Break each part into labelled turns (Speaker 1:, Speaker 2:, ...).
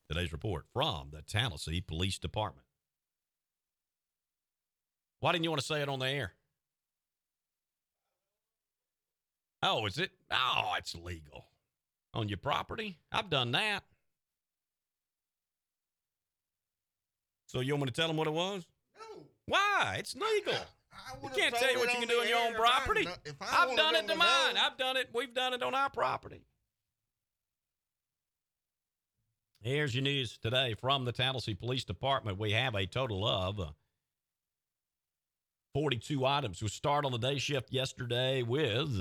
Speaker 1: Today's report from the Tallahassee Police Department. Why didn't you want to say it on the air? Oh, is it? Oh, it's legal. On your property? I've done that. So you want me to tell them what it was?
Speaker 2: No.
Speaker 1: Why? It's legal. You can't tell you what you can do on your own property. I've done it to mine. I've done it. We've done it on our property. Here's your news today from the Tallahassee Police Department. We have a total of 42 items. We start on the day shift yesterday with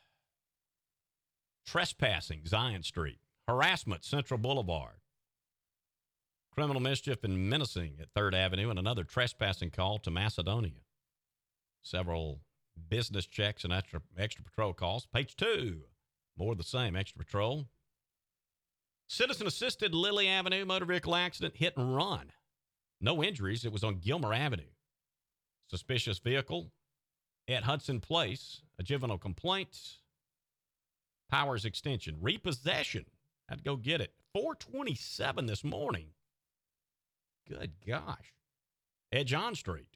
Speaker 1: trespassing, Zion Street, harassment, Central Boulevard, criminal mischief and menacing at 3rd Avenue, and another trespassing call to Macedonia. Several business checks and extra patrol calls. Page 2, more of the same, extra patrol. Citizen-assisted Lily Avenue motor vehicle accident, hit and run. No injuries. It was on Gilmer Avenue. Suspicious vehicle at Hudson Place. A juvenile complaint. Powers extension. Repossession. Had to go get it. 427 this morning. Good gosh. At John Street.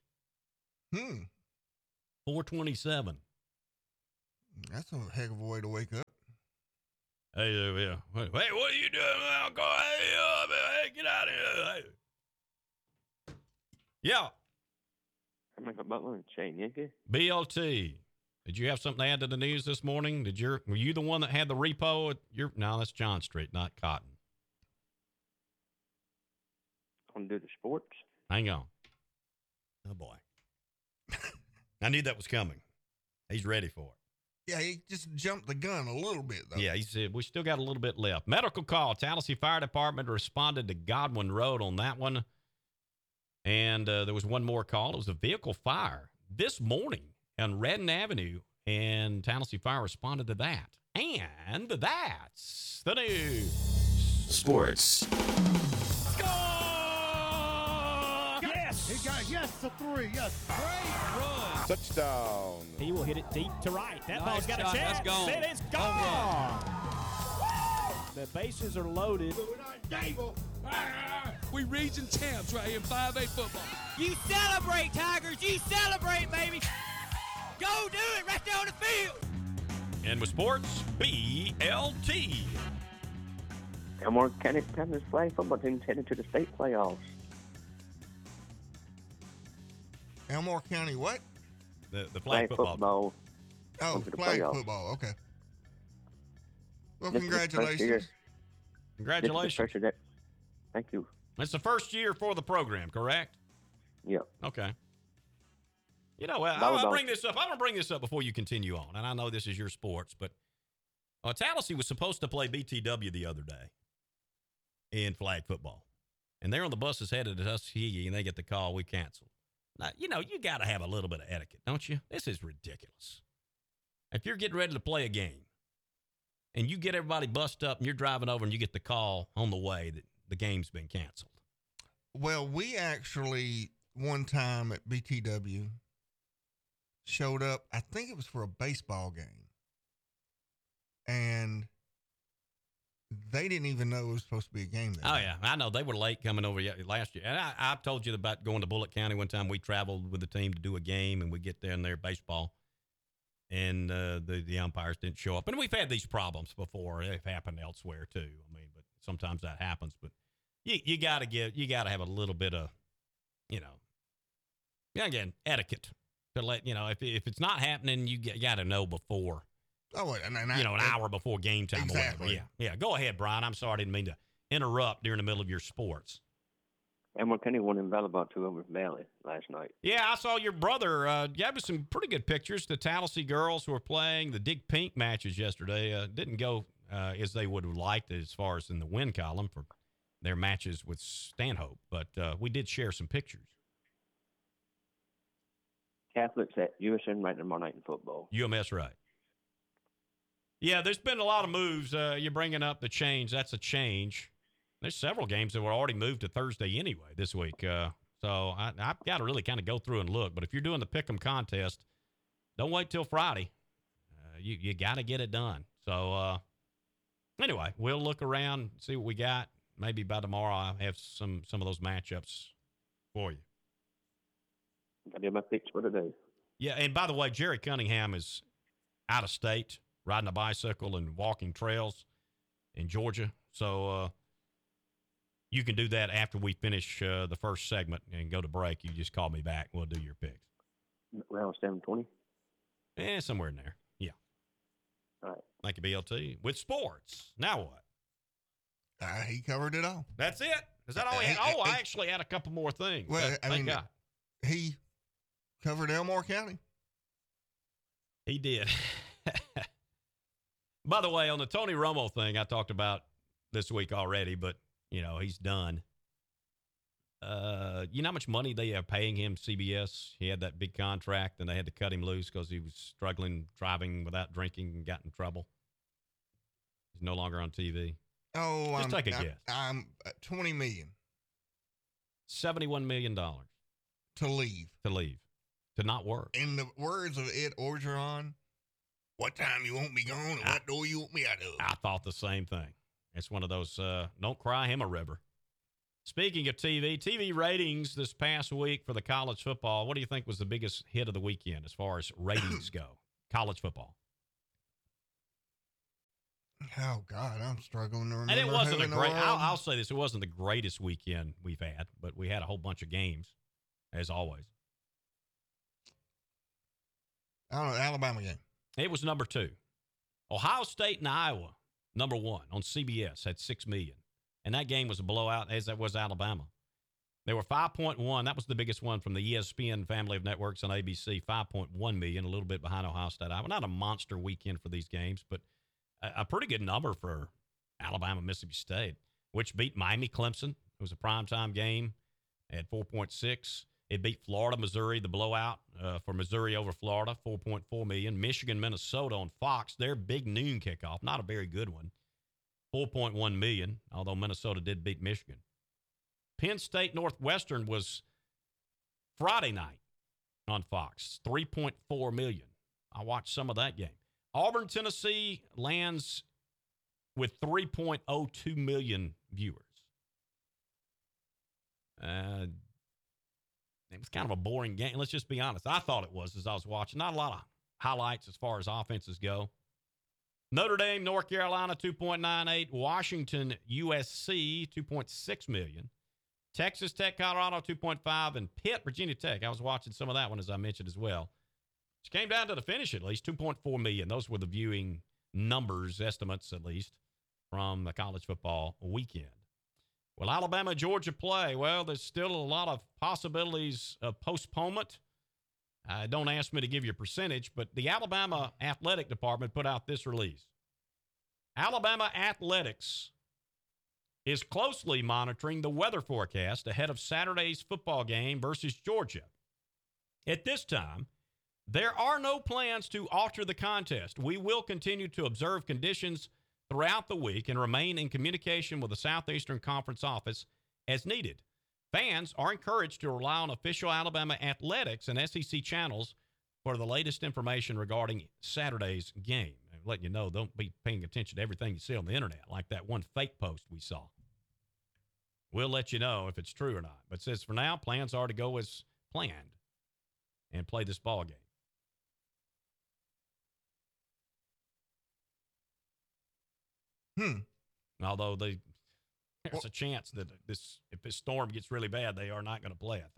Speaker 1: 427.
Speaker 2: That's a heck of a way to wake up.
Speaker 1: Hey, yeah. Hey, what are you doing? Hey, get out of here. Hey. Yeah.
Speaker 3: I'm like about one chain, Yankee.
Speaker 1: BLT. Did you have something to add to the news this morning? Were you the one that had the repo at no, that's John Street, not Cotton.
Speaker 3: Want to do the sports?
Speaker 1: Hang on. Oh boy. I knew that was coming. He's ready for it.
Speaker 2: Yeah, he just jumped the gun a little bit, though.
Speaker 1: Yeah, he said we still got a little bit left. Medical call. Tallahassee Fire Department responded to Godwin Road on that one. And there was one more call. It was a vehicle fire this morning on Redden Avenue, and Tallahassee Fire responded to that. And that's the news.
Speaker 4: Sports.
Speaker 5: Yes, a 3. Yes.
Speaker 6: Great run.
Speaker 7: Touchdown.
Speaker 5: He will hit it deep to right. That ball's got a chance.
Speaker 6: That's gone.
Speaker 5: It is gone. The bases are loaded.
Speaker 6: We region champs right here in 5A football.
Speaker 8: You celebrate, Tigers. You celebrate, baby. Go do it right there on the field.
Speaker 1: And with sports, BLT.
Speaker 3: Elmore County Panthers flag football team headed to the state playoffs.
Speaker 2: Elmore County what?
Speaker 1: The flag football.
Speaker 2: Oh, flag football. Okay. Well,
Speaker 3: This is the first year.
Speaker 2: congratulations.
Speaker 1: Congratulations.
Speaker 3: Thank you.
Speaker 1: It's the first year for the program, correct?
Speaker 3: Yep.
Speaker 1: Okay. You know, I'll bring this up. I'm going to bring this up before you continue on. And I know this is your sports, but Tallahassee was supposed to play BTW the other day in flag football. And they're on the buses headed to Tuskegee, and they get the call, we canceled. Now, you know, you got to have a little bit of etiquette, don't you? This is ridiculous. If you're getting ready to play a game and you get everybody bussed up and you're driving over and you get the call on the way that the game's been canceled.
Speaker 2: Well, we actually, one time at BTW, showed up, I think it was for a baseball game. And they didn't even know it was supposed to be a game there.
Speaker 1: Oh, yeah. I know. They were late coming over last year. And I told you about going to Bullitt County one time. We traveled with the team to do a game, and we get there and they're baseball. And the umpires didn't show up. And we've had these problems before. They've happened elsewhere, too. I mean, but sometimes that happens. But you got to have a little bit of, again, etiquette. To let, if it's not happening, you got to know before.
Speaker 2: Oh, and an
Speaker 1: hour before game time.
Speaker 2: Exactly.
Speaker 1: Or whatever. Yeah. Go ahead, Brian. I'm sorry. I didn't mean to interrupt during the middle of your sports.
Speaker 3: Elmore County won in Valabot 2 over Valley last night.
Speaker 1: Yeah, I saw your brother gave us some pretty good pictures. The Tallahassee girls who were playing the Dig Pink matches yesterday didn't go as they would have liked as far as in the win column for their matches with Stanhope. But we did share some pictures.
Speaker 3: Catholics at USN right tomorrow night in football.
Speaker 1: UMS, right. Yeah, there's been a lot of moves. You're bringing up the change. That's a change. There's several games that were already moved to Thursday anyway this week. So I've got to really kind of go through and look. But if you're doing the Pick'em contest, don't wait till Friday. You got to get it done. So anyway, we'll look around, see what we got. maybe by tomorrow I'll have some of those matchups for you.
Speaker 3: I did my picks for today.
Speaker 1: Yeah, and by the way, Jerry Cunningham is out of state, riding a bicycle and walking trails in Georgia. So you can do that after we finish the first segment and go to break. You just call me back. We'll do your picks.
Speaker 3: Around 7:20.
Speaker 1: Somewhere in there. Yeah.
Speaker 3: All right.
Speaker 1: Thank you, BLT. With sports. Now what?
Speaker 2: He covered it all.
Speaker 1: That's it. Is that all we had? Oh, I actually had a couple more things.
Speaker 2: Well,
Speaker 1: Thank God.
Speaker 2: He covered Elmore County.
Speaker 1: He did. By the way, on the Tony Romo thing, I talked about this week already, but, he's done. You know how much money they are paying him, CBS? He had that big contract, and they had to cut him loose because he was struggling driving without drinking and got in trouble. He's no longer on TV.
Speaker 2: Oh,
Speaker 1: Just take a guess.
Speaker 2: I'm $20 million
Speaker 1: $71 million
Speaker 2: to leave.
Speaker 1: To not work.
Speaker 2: In the words of Ed Orgeron, what time you want me gone and what door you want me out of?
Speaker 1: I thought the same thing. It's one of those, don't cry him a river. Speaking of TV ratings this past week for the college football, what do you think was the biggest hit of the weekend as far as ratings go? College football.
Speaker 2: Oh, God, I'm struggling to remember.
Speaker 1: And it wasn't
Speaker 2: who
Speaker 1: a
Speaker 2: in the
Speaker 1: great,
Speaker 2: world.
Speaker 1: I'll say this, it wasn't the greatest weekend we've had, but we had a whole bunch of games, as always.
Speaker 2: I don't know, Alabama game.
Speaker 1: It was number 2. Ohio State and Iowa, number 1 on CBS, had 6 million. And that game was a blowout, as that was Alabama. They were 5.1. That was the biggest one from the ESPN family of networks on ABC, 5.1 million, a little bit behind Ohio State. Iowa. Not a monster weekend for these games, but a pretty good number for Alabama, Mississippi State, which beat Miami, Clemson. It was a primetime game at 4.6. It beat Florida, Missouri, the blowout for Missouri over Florida, 4.4 million. Michigan, Minnesota on Fox, their big noon kickoff, not a very good one, 4.1 million, although Minnesota did beat Michigan. Penn State, Northwestern was Friday night on Fox, 3.4 million. I watched some of that game. Auburn, Tennessee lands with 3.02 million viewers. It was kind of a boring game. Let's just be honest. I thought it was as I was watching. Not a lot of highlights as far as offenses go. Notre Dame, North Carolina, 2.98. Washington, USC, 2.6 million. Texas Tech, Colorado, 2.5. And Pitt, Virginia Tech. I was watching some of that one, as I mentioned as well. It came down to the finish at least, 2.4 million. Those were the viewing numbers, estimates at least, from the college football weekend. Will Alabama, Georgia play? Well, there's still a lot of possibilities of postponement. Don't ask me to give you a percentage, but the Alabama Athletic Department put out this release. Alabama Athletics is closely monitoring the weather forecast ahead of Saturday's football game versus Georgia. At this time, there are no plans to alter the contest. We will continue to observe conditions throughout the week and remain in communication with the Southeastern Conference office as needed. Fans are encouraged to rely on official Alabama athletics and SEC channels for the latest information regarding Saturday's game. I'm letting you know, don't be paying attention to everything you see on the internet, like that one fake post we saw. We'll let you know if it's true or not. But it says for now, plans are to go as planned and play this ball game. Although there's a chance that if this storm gets really bad, they are not going to play it, though.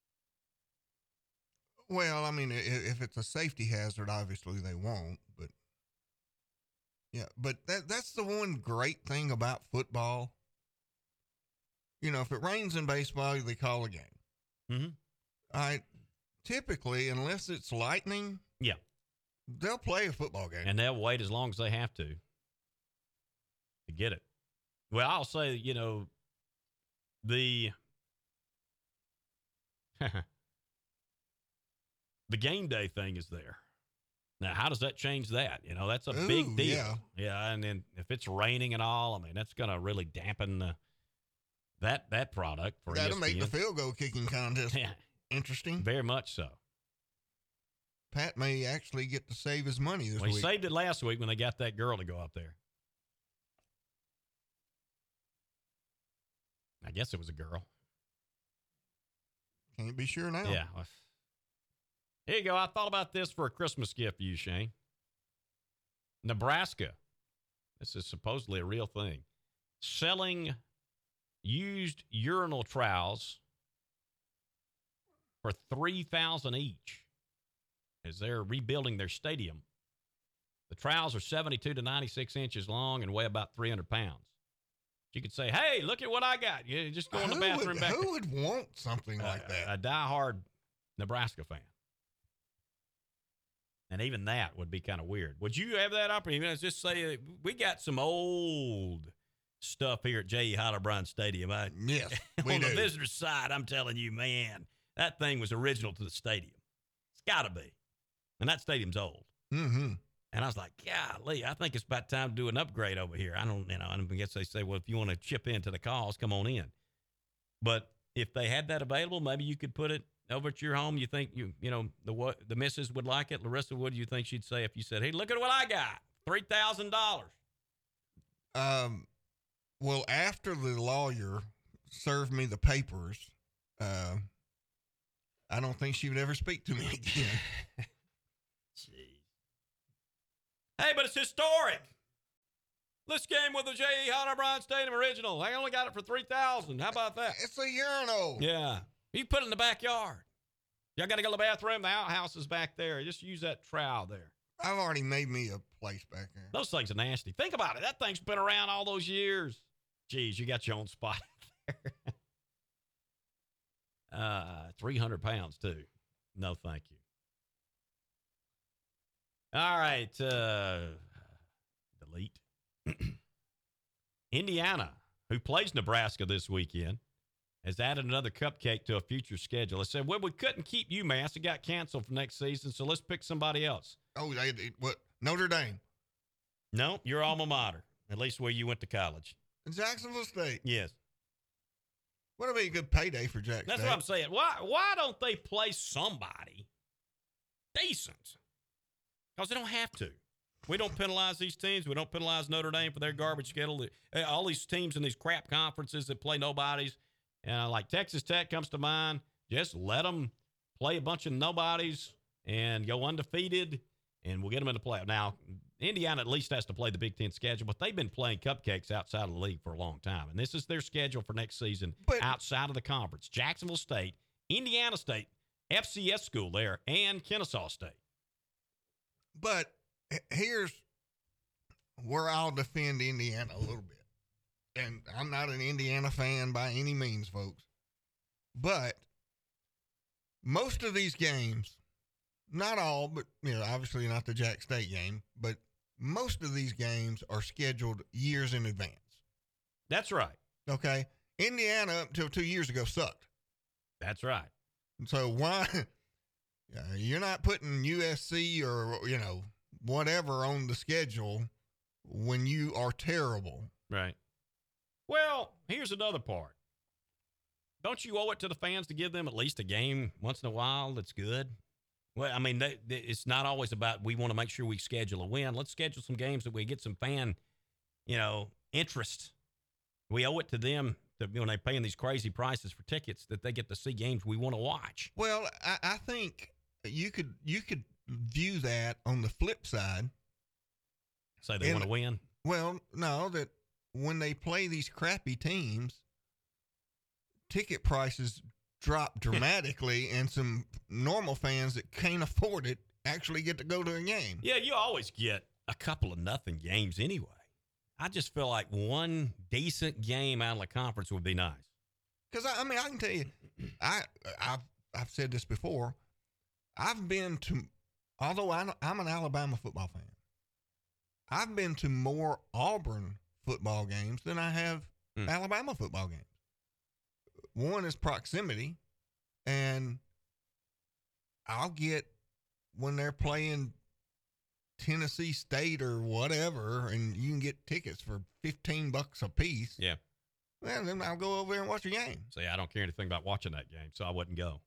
Speaker 2: Well, I mean, if it's a safety hazard, obviously they won't. But yeah, but that's the one great thing about football. You know, if it rains in baseball, they call a game. Mm-hmm. Typically, unless it's lightning,
Speaker 1: yeah,
Speaker 2: they'll play a football game,
Speaker 1: and they'll wait as long as they have to get it. Well, I'll say, you know, the game day thing is there. Now, how does that change that? You know, that's a big deal. Yeah, and then if it's raining and all, I mean, that's going to really dampen that product for
Speaker 2: That'll
Speaker 1: ESPN.
Speaker 2: make the field goal kicking contest interesting.
Speaker 1: Very much so.
Speaker 2: Pat may actually get to save his money this week.
Speaker 1: He saved it last week when they got that girl to go up there. I guess it was a girl.
Speaker 2: Can't be sure now.
Speaker 1: Yeah. Here you go. I thought about this for a Christmas gift for you, Shane. Nebraska. This is supposedly a real thing. Selling used urinal trowels for $3,000 each as they're rebuilding their stadium. The trowels are 72 to 96 inches long and weigh about 300 pounds. You could say, hey, look at what I got. You just go in the bathroom back.
Speaker 2: Who would want something like that?
Speaker 1: A diehard Nebraska fan. And even that would be kind of weird. Would you have that opportunity? Let's just say we got some old stuff here at J.E. Heidelbrand Stadium.
Speaker 2: Yes, we
Speaker 1: on
Speaker 2: do.
Speaker 1: the visitor's side, I'm telling you, man, that thing was original to the stadium. It's got to be. And that stadium's old.
Speaker 2: Mm-hmm.
Speaker 1: And I was like, golly, I think it's about time to do an upgrade over here. I guess they say, well, if you want to chip into the cause, come on in. But if they had that available, maybe you could put it over at your home. You think the missus would like it? Larissa, what do you think she'd say if you said, hey, look at what I got, $3,000?
Speaker 2: Well, after the lawyer served me the papers, I don't think she would ever speak to me again.
Speaker 1: Hey, but it's historic. This game was the J.E. Heidelbrand Stadium original. I only got it for $3,000. How about that?
Speaker 2: It's a urinal.
Speaker 1: Yeah. You put it in the backyard. Y'all got to go to the bathroom. The outhouse is back there. Just use that trowel there.
Speaker 2: I've already made me a place back there.
Speaker 1: Those things are nasty. Think about it. That thing's been around all those years. Geez, you got your own spot there. 300 pounds, too. No, thank you. All right. Delete. Indiana, who plays Nebraska this weekend, has added another cupcake to a future schedule. They said, well, we couldn't keep UMass. It got canceled for next season, so let's pick somebody else.
Speaker 2: Oh, what? Notre Dame?
Speaker 1: No, your alma mater, at least where you went to college.
Speaker 2: Jacksonville State?
Speaker 1: Yes.
Speaker 2: What'll be a good payday for Jack
Speaker 1: That's
Speaker 2: State?
Speaker 1: what I'm saying. Why don't they play somebody decent? Because they don't have to. We don't penalize these teams. We don't penalize Notre Dame for their garbage schedule. All these teams in these crap conferences that play nobodies, like Texas Tech comes to mind, just let them play a bunch of nobodies and go undefeated, and we'll get them in the playoff. Now, Indiana at least has to play the Big Ten schedule, but they've been playing cupcakes outside of the league for a long time, and this is their schedule for next season outside of the conference. Jacksonville State, Indiana State, FCS school there, and Kennesaw State.
Speaker 2: But here's where I'll defend Indiana a little bit. And I'm not an Indiana fan by any means, folks. But most of these games, not all, but obviously not the Jack State game, but most of these games are scheduled years in advance.
Speaker 1: That's right.
Speaker 2: Okay? Indiana, up until 2 years ago, sucked.
Speaker 1: That's right.
Speaker 2: So why you're not putting USC or, whatever on the schedule when you are terrible.
Speaker 1: Right. Well, here's another part. Don't you owe it to the fans to give them at least a game once in a while that's good? Well, I mean, it's not always about we want to make sure we schedule a win. Let's schedule some games that we get some fan, interest. We owe it to them that when they're paying these crazy prices for tickets that they get to see games we want to watch.
Speaker 2: Well, I think you could view that on the flip side.
Speaker 1: Say they want to win?
Speaker 2: Well, no, that when they play these crappy teams, ticket prices drop dramatically and some normal fans that can't afford it actually get to go to a game.
Speaker 1: Yeah, you always get a couple of nothing games anyway. I just feel like one decent game out of the conference would be nice.
Speaker 2: Because, I can tell you, I've said this before. I've been to, although I'm an Alabama football fan, I've been to more Auburn football games than I have Alabama football games. One is proximity, and I'll get when they're playing Tennessee State or whatever, and you can get tickets for $15 a piece.
Speaker 1: Yeah.
Speaker 2: Well, then I'll go over there and watch a game.
Speaker 1: See, I don't care anything about watching that game, so I wouldn't go.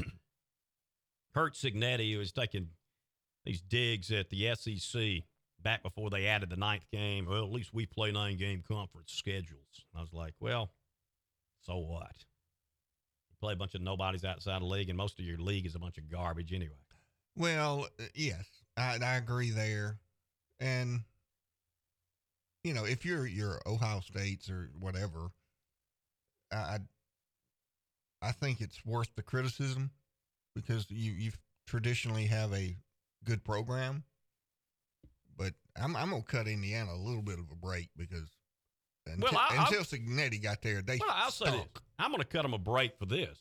Speaker 1: Kurt Cignetti was taking these digs at the SEC back before they added the 9th game. Well, at least we play 9-game conference schedules. I was like, well, So what? You play a bunch of nobodies outside the league, and most of your league is a bunch of garbage anyway.
Speaker 2: Well, yes, I agree there. And, you know, if you're Ohio States or whatever, I think it's worth the criticism because you traditionally have a good program. But I'm going to cut Indiana a little bit of a break because until Cignetti got there,
Speaker 1: I'll say this. I'm going to cut them a break for this.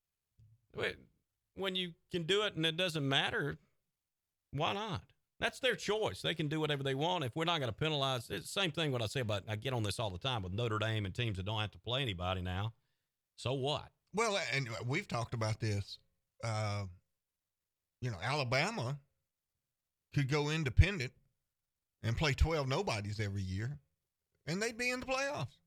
Speaker 1: When you can do it and it doesn't matter, why not? That's their choice. They can do whatever they want. If we're not going to penalize, it's the same thing what I say about, I get on this all the time with Notre Dame and teams that don't have to play anybody now. So what?
Speaker 2: Well, and we've talked about this. You know, Alabama could go independent and play 12 nobodies every year, and they'd be in the playoffs.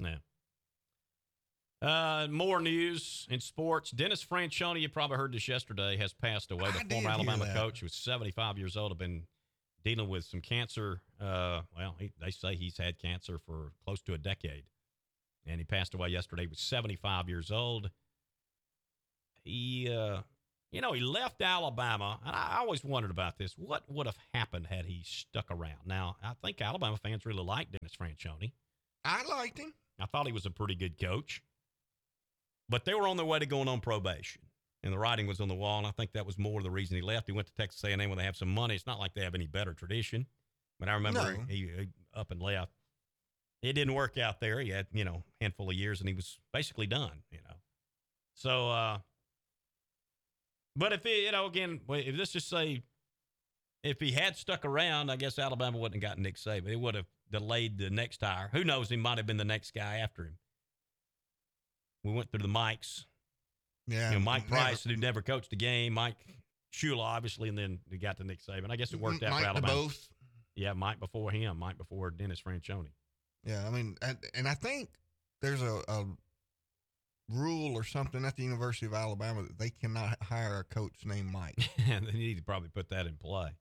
Speaker 1: Yeah. More news in sports. Dennis Franchione, you probably heard this yesterday, has passed away. The former Alabama coach, who was 75 years old, had been dealing with some cancer. They say he's had cancer for close to a decade. And he passed away yesterday. He was 75 years old. He left Alabama. And I always wondered about this. What would have happened had he stuck around? Now, I think Alabama fans really liked Dennis Franchione.
Speaker 2: I liked him.
Speaker 1: I thought he was a pretty good coach. But they were on their way to going on probation. And the writing was on the wall, and I think that was more the reason he left. He went to Texas A&M when they have some money. It's not like they have any better tradition. But I remember he up and left. It didn't work out there. He had, a handful of years, and he was basically done, So, but if let's just say, if he had stuck around, I guess Alabama wouldn't have gotten Nick Saban. It would have delayed the next hire. Who knows? He might have been the next guy after him. We went through the Mikes.
Speaker 2: Yeah.
Speaker 1: Mike Price, who never coached a game. Mike Shula, obviously, and then we got to Nick Saban. I guess it worked out for Alabama.
Speaker 2: Both.
Speaker 1: Yeah, Mike before him. Mike before Dennis Franchione.
Speaker 2: Yeah, I mean, and I think there's a rule or something at the University of Alabama that they cannot hire a coach named Mike.
Speaker 1: They need to probably put that in play.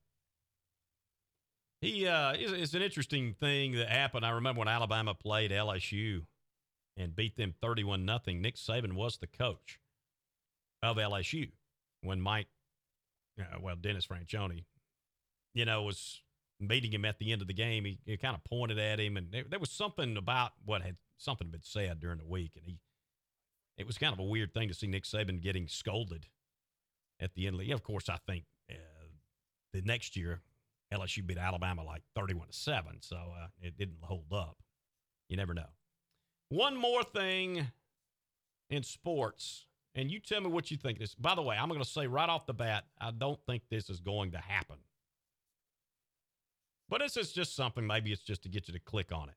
Speaker 1: It's an interesting thing that happened. I remember when Alabama played LSU and beat them 31-0. Nick Saban was the coach of LSU when Dennis Franchione, was meeting him at the end of the game. He kind of pointed at him, and there was something about something had been said during the week, and it was kind of a weird thing to see Nick Saban getting scolded at the end of the year. Of course, I think the next year LSU beat Alabama like 31-7, so it didn't hold up. You never know. One more thing in sports, and you tell me what you think of this. By the way, I'm going to say right off the bat, I don't think this is going to happen. But this is just something, maybe it's just to get you to click on it.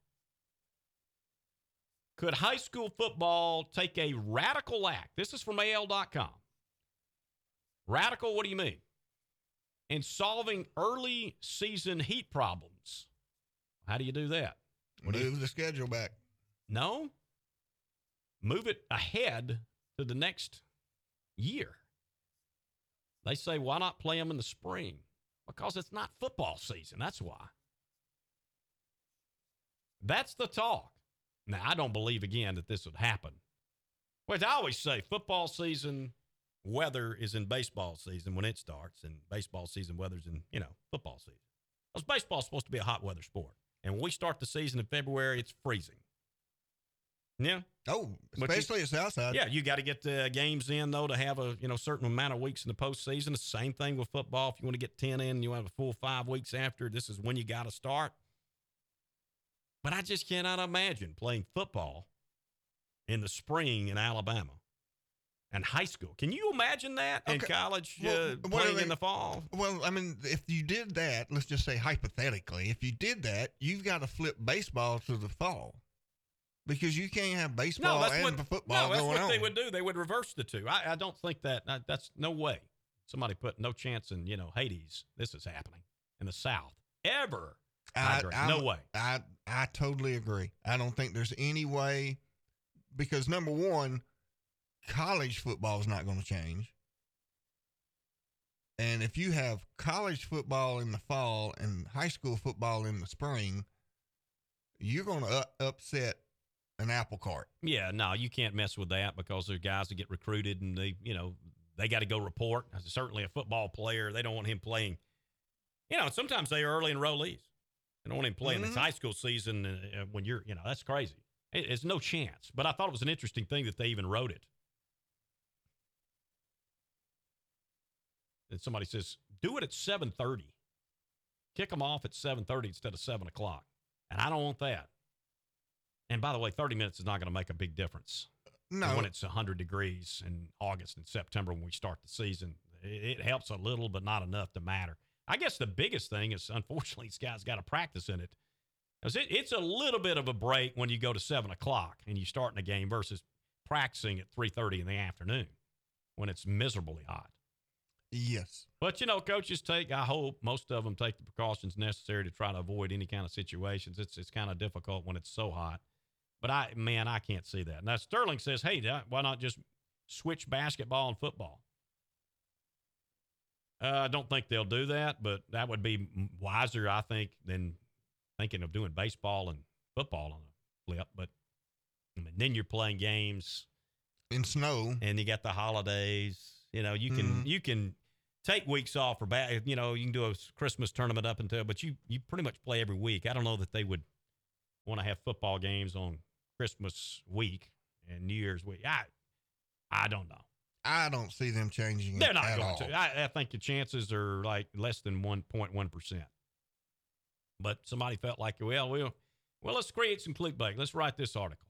Speaker 1: Could high school football take a radical act? This is from AL.com. Radical, what do you mean? In solving early season heat problems. How do you do that?
Speaker 2: Move the schedule back.
Speaker 1: No. Move it ahead to the next year. They say, why not play them in the spring? Because it's not football season. That's why. That's the talk. Now, I don't believe, again, that this would happen. But I always say football season weather is in baseball season when it starts, and baseball season weather's in, football season. Because baseball's supposed to be a hot weather sport. And when we start the season in February, it's freezing. Yeah.
Speaker 2: Oh, especially at Southside.
Speaker 1: Yeah, you got to get the games in, though, to have a certain amount of weeks in the postseason. The same thing with football. If you want to get 10 in, you have a full 5 weeks after. This is when you got to start. But I just cannot imagine playing football in the spring in Alabama and high school. Can you imagine that in college playing in the fall?
Speaker 2: Well, I mean, if you did that, let's just say hypothetically, if you did that, you've got to flip baseball to the fall. Because you can't have baseball and football going on.
Speaker 1: No, that's what they would do. They would reverse the two. I don't think that. That's no way. Somebody put no chance in, Hades. This is happening in the South. Ever. No way.
Speaker 2: I totally agree. I don't think there's any way. Because, number one, college football is not going to change. And if you have college football in the fall and high school football in the spring, you're going to upset an apple cart.
Speaker 1: Yeah, no, you can't mess with that because there's guys that get recruited and they got to go report. Certainly a football player, they don't want him playing. Sometimes they are early enrollees. They don't want him playing this high school season when you're, that's crazy. It's no chance. But I thought it was an interesting thing that they even wrote it. And somebody says, do it at 7:30. Kick them off at 7:30 instead of 7 o'clock. And I don't want that. And by the way, 30 minutes is not going to make a big difference.
Speaker 2: No.
Speaker 1: When it's 100 degrees in August and September when we start the season, it helps a little, but not enough to matter. I guess the biggest thing is, unfortunately, this guy's got to practice in it. It's a little bit of a break when you go to 7 o'clock and you start in a game versus practicing at 3:30 in the afternoon when it's miserably hot.
Speaker 2: Yes.
Speaker 1: But, coaches I hope most of them take the precautions necessary to try to avoid any kind of situations. It's kind of difficult when it's so hot. But, I can't see that. Now, Sterling says, hey, why not just switch basketball and football? I don't think they'll do that, but that would be wiser, I think, than thinking of doing baseball and football on a flip. But then you're playing games
Speaker 2: in snow,
Speaker 1: and you got the holidays. You can take weeks off for you can do a Christmas tournament up until, but you pretty much play every week. I don't know that they would want to have football games on Christmas week and New Year's week. I don't know.
Speaker 2: I don't see them changing it.
Speaker 1: They're not
Speaker 2: at
Speaker 1: going
Speaker 2: all.
Speaker 1: to. I think the chances are like less than 1.1%. But somebody felt like, well, let's create some clickbait. Let's write this article.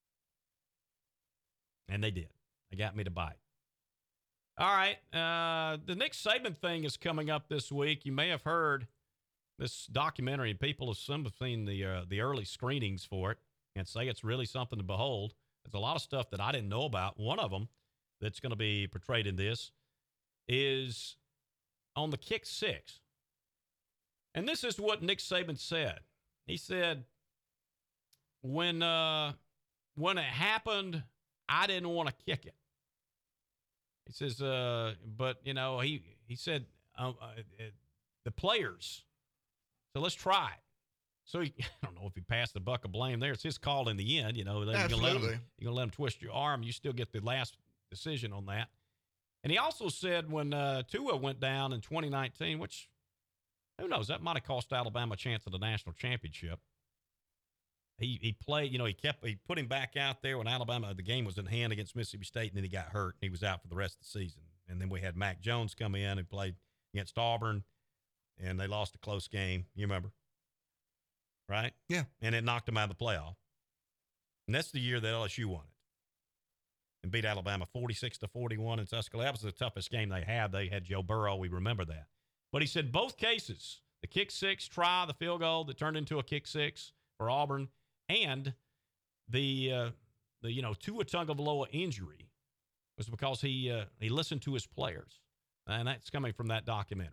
Speaker 1: And they did. They got me to bite. All right. The Nick Saban thing is coming up this week. You may have heard this documentary. People have seen the early screenings for it and say it's really something to behold. There's a lot of stuff that I didn't know about. One of them that's going to be portrayed in this is on the kick six. And this is what Nick Saban said. He said, when it happened, I didn't want to kick it. He says, but, he said, the players, so let's try it. So I don't know if he passed the buck of blame there. It's his call in the end. You're going to let him twist your arm. You still get the last decision on that. And he also said when Tua went down in 2019, which, who knows, that might have cost Alabama a chance at the national championship. He played, he put him back out there when Alabama, the game was in hand against Mississippi State, and then he got hurt, and he was out for the rest of the season. And then we had Mac Jones come in and played against Auburn, and they lost a close game. You remember? Right?
Speaker 2: Yeah.
Speaker 1: And it knocked them out of the playoff. And that's the year that LSU won it and beat Alabama 46-41 in Tuscaloosa. That was the toughest game they had. They had Joe Burrow. We remember that. But he said both cases, the kick six try, the field goal that turned into a kick six for Auburn, and the Tua Tagovailoa injury was because he listened to his players. And that's coming from that documentary.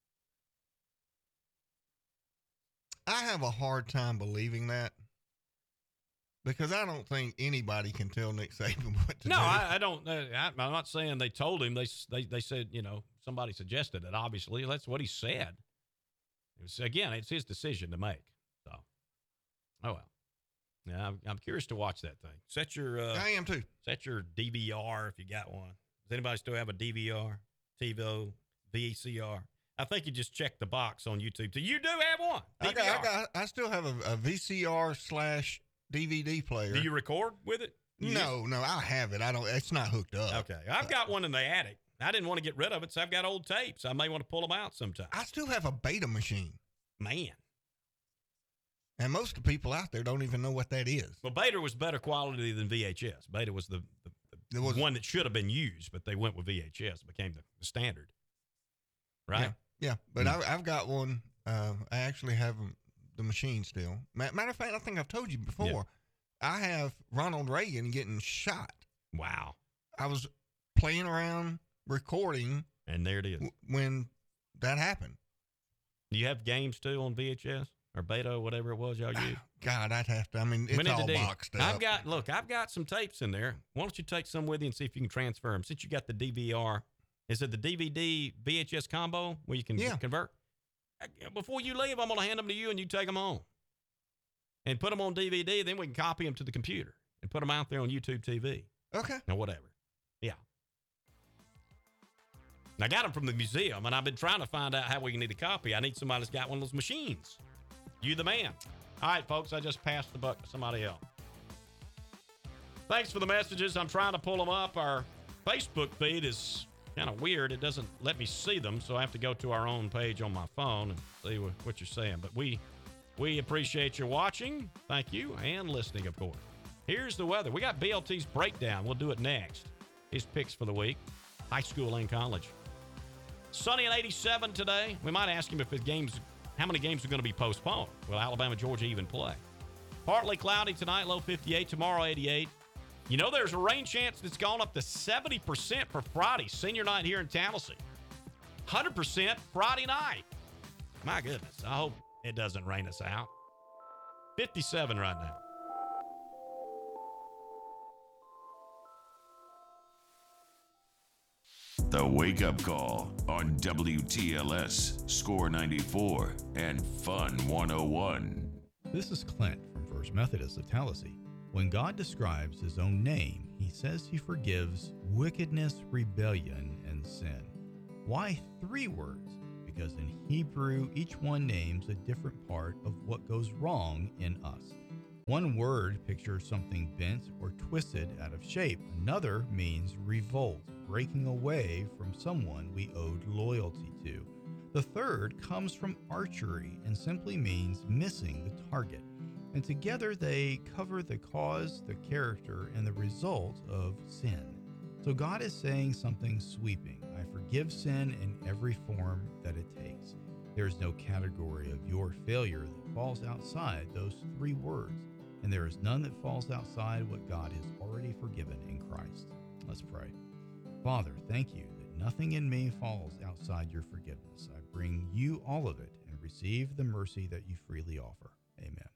Speaker 2: I have a hard time believing that because I don't think anybody can tell Nick Saban what to do.
Speaker 1: No, I don't. I'm not saying they told him. They said, somebody suggested it. Obviously, that's what he said. It's his decision to make. So, oh well. Yeah, I'm curious to watch that thing. Set your.
Speaker 2: I am too.
Speaker 1: Set your DVR if you got one. Does anybody still have a DVR, TiVo, VCR? I think you just check the box on YouTube. So you do have one.
Speaker 2: I still have a VCR/DVD player.
Speaker 1: Do you record with it?
Speaker 2: No, I have it. I don't. It's not hooked up.
Speaker 1: Okay, I've got one in the attic. I didn't want to get rid of it, so I've got old tapes. I may want to pull them out sometime.
Speaker 2: I still have a Beta machine.
Speaker 1: Man.
Speaker 2: And most of the people out there don't even know what that is.
Speaker 1: Well, Beta was better quality than VHS. Beta was the one that should have been used, but they went with VHS. It became the standard. Right?
Speaker 2: Yeah. But I've got one. I actually have the machine still. Matter of fact, I think I've told you before. Yeah. I have Ronald Reagan getting shot.
Speaker 1: Wow.
Speaker 2: I was playing around recording.
Speaker 1: And there it is.
Speaker 2: When that happened.
Speaker 1: Do you have games too on VHS? Or Beta, or whatever it was y'all used?
Speaker 2: God, I'd have to. I mean, it's all boxed up.
Speaker 1: I've got some tapes in there. Why don't you take some with you and see if you can transfer them? Since you got the DVR, is it the DVD VHS combo where you can convert? Before you leave, I'm going to hand them to you and you take them home. And put them on DVD, then we can copy them to the computer and put them out there on YouTube TV.
Speaker 2: Okay.
Speaker 1: Or whatever. Yeah. And I got them from the museum, and I've been trying to find out how we can need a copy. I need somebody that's got one of those machines. You the man. All right, folks, I just passed the buck to somebody else. Thanks for the messages. I'm trying to pull them up. Our Facebook feed is kind of weird. It doesn't let me see them, so I have to go to our own page on my phone and see what you're saying. But we appreciate you watching. Thank you, and listening, of course. Here's the weather. We got BLT's breakdown. We'll do it next. His picks for the week, high school and college. Sunny and 87 today. We might ask him if how many games are going to be postponed. Will Alabama, Georgia even play? Partly cloudy tonight, low 58. Tomorrow, 88. You know, there's a rain chance that's gone up to 70% for Friday, senior night here in Tallahassee. 100% Friday night. My goodness. I hope it doesn't rain us out. 57 right now.
Speaker 4: The Wake Up Call on WTLS, Score 94, and Fun 101.
Speaker 7: This is Clint from First Methodist of Tallahassee. When God describes his own name, he says he forgives wickedness, rebellion, and sin. Why 3 words? Because in Hebrew, each one names a different part of what goes wrong in us. One word pictures something bent or twisted out of shape. Another means revolt, breaking away from someone we owed loyalty to. The third comes from archery and simply means missing the target. And together they cover the cause, the character, and the result of sin. So God is saying something sweeping. I forgive sin in every form that it takes. There is no category of your failure that falls outside those 3 words. And there is none that falls outside what God has already forgiven in Christ. Let's pray. Father, thank you that nothing in me falls outside your forgiveness. I bring you all of it and receive the mercy that you freely offer. Amen.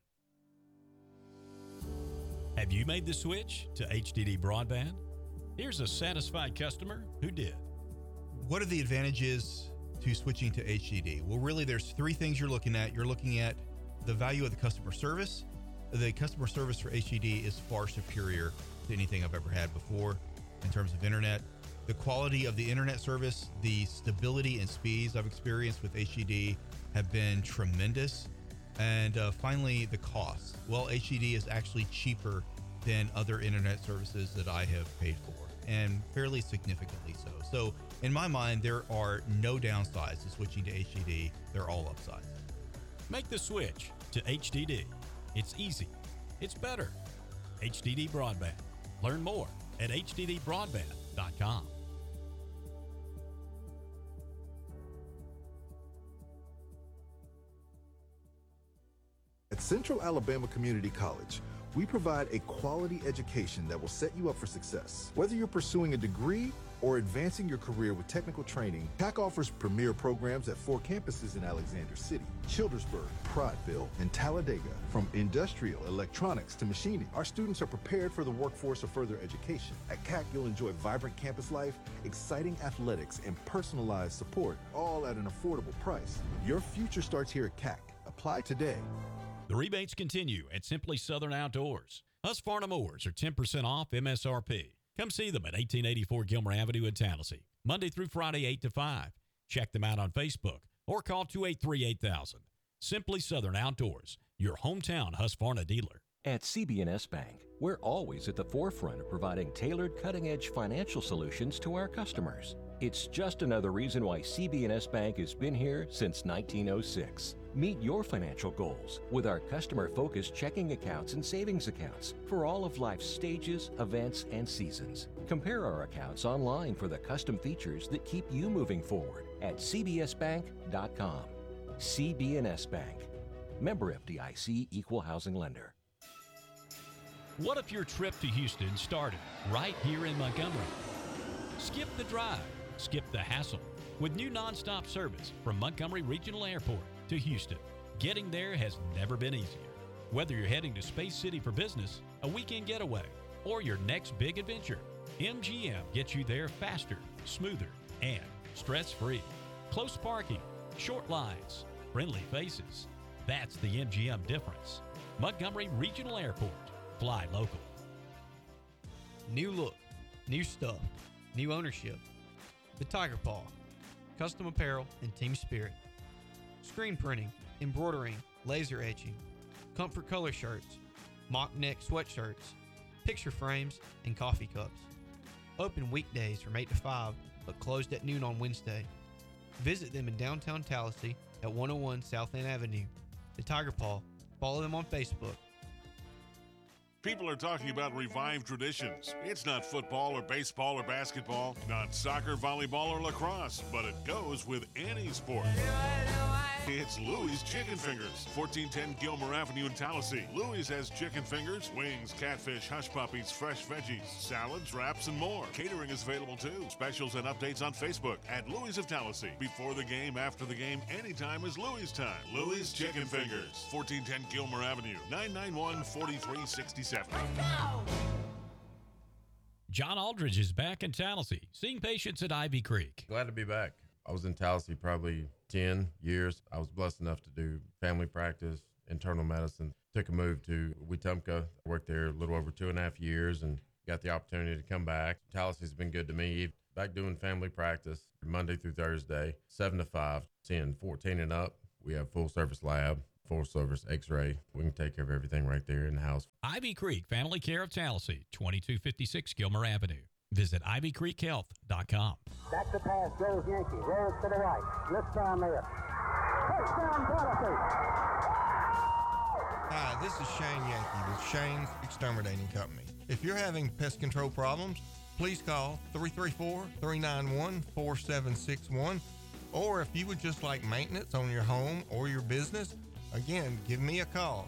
Speaker 1: Have you made the switch to HDD broadband? Here's a satisfied customer who did.
Speaker 7: What are the advantages to switching to HDD? Well, really, there's 3 things you're looking at. You're looking at the value of the customer service. The customer service for HDD is far superior to anything I've ever had before in terms of internet. The quality of the internet service, the stability and speeds I've experienced with HDD have been tremendous. And finally, the cost. Well, HDD is actually cheaper than other internet services that I have paid for, and fairly significantly so. So in my mind, there are no downsides to switching to HDD. They're all upsides.
Speaker 1: Make the switch to HDD. It's easy. It's better. HDD Broadband. Learn more at hddbroadband.com.
Speaker 9: At Central Alabama Community College, we provide a quality education that will set you up for success. Whether you're pursuing a degree or advancing your career with technical training, TAC offers premier programs at 4 campuses in Alexander City, Childersburg, Prattville, and Talladega. From industrial, electronics to machining, our students are prepared for the workforce or further education. At CAC, you'll enjoy vibrant campus life, exciting athletics, and personalized support, all at an affordable price. Your future starts here at CAC. Apply today.
Speaker 1: The rebates continue at Simply Southern Outdoors. Husqvarna mowers are 10% off MSRP. Come see them at 1884 Gilmer Avenue in Tallahassee, Monday through Friday, 8 to 5. Check them out on Facebook or call 283-8000. Simply Southern Outdoors, your hometown Husqvarna dealer.
Speaker 10: At CB&S Bank, we're always at the forefront of providing tailored, cutting-edge financial solutions to our customers. It's just another reason why CB&S Bank has been here since 1906. Meet your financial goals with our customer-focused checking accounts and savings accounts for all of life's stages, events, and seasons. Compare our accounts online for the custom features that keep you moving forward at cbsbank.com. CB&S Bank. Member FDIC Equal Housing Lender.
Speaker 1: What if your trip to Houston started right here in Montgomery? Skip the drive, skip the hassle with new nonstop service from Montgomery Regional Airport to Houston. Getting there has never been easier. Whether you're heading to Space City for business, a weekend getaway, or your next big adventure, MGM gets you there faster, smoother, and stress-free. Close parking, short lines, friendly faces. That's the MGM difference. Montgomery Regional Airport. Fly local.
Speaker 11: New look, new stuff, new ownership. The Tiger Paw. Custom apparel and team spirit. Screen printing, embroidering, laser etching. Comfort color shirts, mock neck sweatshirts, picture frames, and coffee cups. Open weekdays from 8 to 5, but closed at noon on Wednesday. Visit them in downtown Tallahassee at 101 South End Avenue. The Tiger Paw. Follow them on Facebook.
Speaker 12: People are talking about revived traditions. It's not football or baseball or basketball, not soccer, volleyball, or lacrosse, but it goes with any sport. It's Louie's Chicken Fingers, 1410 Gilmer Avenue in Tallahassee. Louie's has chicken fingers, wings, catfish, hush puppies, fresh veggies, salads, wraps, and more. Catering is available too. Specials and updates on Facebook at Louie's of Tallahassee. Before the game, after the game, anytime is Louie's time. Louie's Chicken Fingers, 1410 Gilmer Avenue, 991-4367.
Speaker 1: John Aldridge is back in Tallahassee, seeing patients at Ivy Creek.
Speaker 13: Glad to be back. I was in Tallahassee probably 10 years. I was blessed enough to do family practice, internal medicine. Took a move to Wetumpka. Worked there a little over 2.5 years and got the opportunity to come back. Tallahassee's been good to me. Back doing family practice Monday through Thursday, 7 to 5, 10, 14 and up. We have full service lab, full service x-ray. We can take care of everything right there in the house.
Speaker 1: Ivy Creek Family Care of Tallahassee, 2256 Gilmer Avenue. Visit ivycreekhealth.com.
Speaker 14: Back to pass, goes Yankee. Rolls to the right. Lifts down there. Touchdown, Tallahassee.
Speaker 2: Hi, this is Shane Yankee with Shane's Exterminating Company. If you're having pest control problems, please call 334-391-4761. Or if you would just like maintenance on your home or your business, again, give me a call.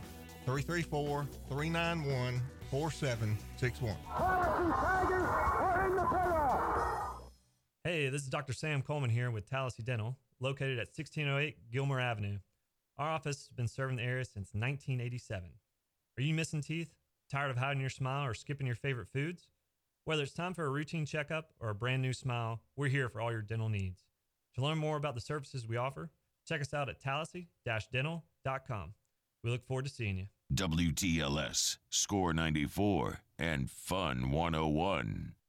Speaker 2: 334-391-4761.
Speaker 14: Tigers are in the playoff.
Speaker 15: Hey, this is Dr. Sam Coleman here with Tallahassee Dental, located at 1608 Gilmer Avenue. Our office has been serving the area since 1987. Are you missing teeth? Tired of hiding your smile or skipping your favorite foods? Whether it's time for a routine checkup or a brand new smile, we're here for all your dental needs. To learn more about the services we offer, check us out at tallahassee-dental.com. We look forward to seeing you.
Speaker 4: WTLS, Score 94, and Fun 101.